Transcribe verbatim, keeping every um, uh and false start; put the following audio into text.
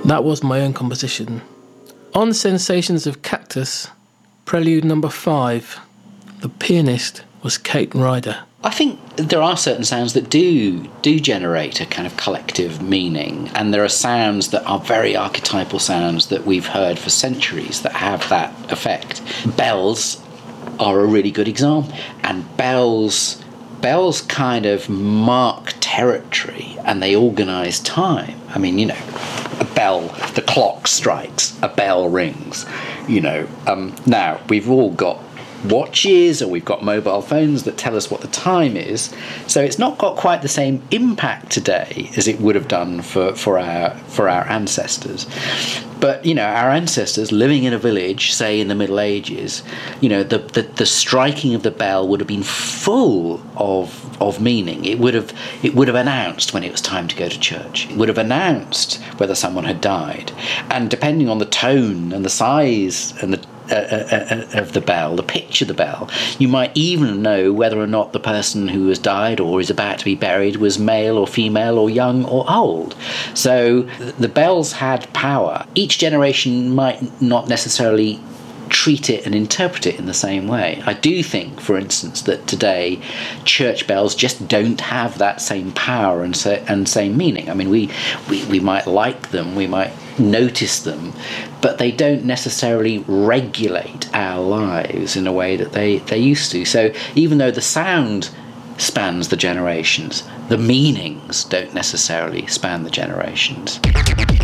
That was my own composition. On Sensations of Cactus, Prelude number five, the pianist was Kate Ryder. I think there are certain sounds that do do generate a kind of collective meaning, and there are sounds that are very archetypal sounds that we've heard for centuries that have that effect. Bells are a really good example, and bells bells kind of mark territory and they organise time. I mean, you know, a bell, the clock strikes, a bell rings, you know. Um, now, we've all got watches or we've got mobile phones that tell us what the time is, so it's not got quite the same impact today as it would have done for, for our for our ancestors. But, you know, our ancestors living in a village, say in the Middle Ages, you know, the, the, the striking of the bell would have been full of of meaning. It would have it would have announced when it was time to go to church. It would have announced whether someone had died. And depending on the tone and the size and the Uh, uh, uh, of the bell, the pitch of the bell, you might even know whether or not the person who has died or is about to be buried was male or female or young or old. So the bells had power. Each generation might not necessarily treat it and interpret it in the same way. I do think, for instance, that today church bells just don't have that same power and sa- and same meaning. I mean, we, we, we might like them, we might notice them, but they don't necessarily regulate our lives in a way that they, they used to. So even though the sound spans the generations, the meanings don't necessarily span the generations.